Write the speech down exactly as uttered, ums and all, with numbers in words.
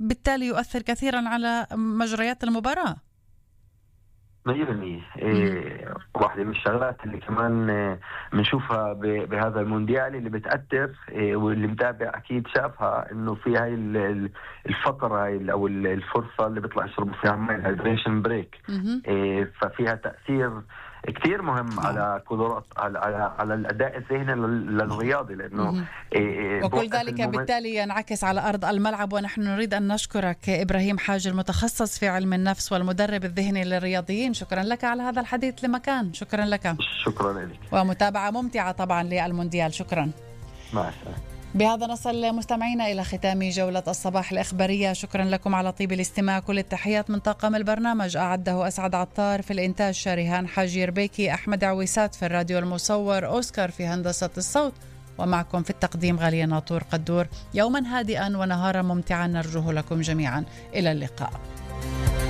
بالتالي يؤثر كثيرا على مجريات المباراة. مية بالمية. إيه واحدة من الشغلات اللي كمان بنشوفها بهذا المونديال اللي بتأثر، إيه واللي متابع أكيد شافها، إنه في هاي الفترة هاي أو الفرصة اللي بيطلع يشربوا فيها ماء، الهيدريشن بريك، إيه ففيها تأثير كتير مهم على قدرات على على, على الأداء الذهني للرياضي، لأنه إيه وكل ذلك بالتالي ينعكس على أرض الملعب. ونحن نريد أن نشكرك إبراهيم حاج، المتخصص في علم النفس والمدرب الذهني للرياضيين. شكرا لك على هذا الحديث لمكان. شكرا لك. شكرا لك. ومتابعة ممتعة طبعا للمونديال. شكرا. مع السلامة. بهذا نصل مستمعينا إلى ختام جولة الصباح الإخبارية. شكرا لكم على طيب الاستماع. كل التحيات من طاقم البرنامج، أعده أسعد عطار، في الإنتاج شاريهان حجير بيكي، أحمد عويسات في الراديو المصور، أوسكار في هندسة الصوت، ومعكم في التقديم غالية ناطور قدور. يوما هادئا ونهارا ممتعا نرجوه لكم جميعا. إلى اللقاء.